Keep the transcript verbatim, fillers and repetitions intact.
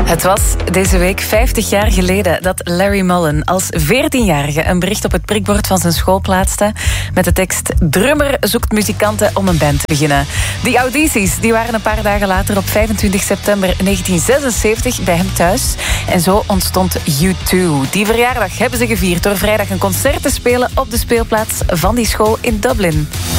Het was deze week vijftig jaar geleden dat Larry Mullen als veertienjarige een bericht op het prikbord van zijn school plaatste met de tekst: drummer zoekt muzikanten om een band te beginnen. Die audities die waren een paar dagen later op vijfentwintig september negentien zesenzeventig bij hem thuis. En zo ontstond U twee. Die verjaardag hebben ze gevierd door vrijdag een concert te spelen op de speelplaats van die school in Dublin.